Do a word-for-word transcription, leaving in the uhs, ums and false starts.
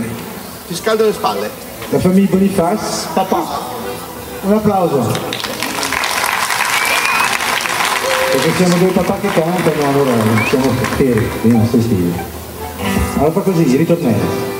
Ti scaldo le spalle. La famiglia Boniface. Papà. Un applauso. Perché siamo due papà che cantano, allora siamo feri, non stai stili. Allora fa così, ritornello.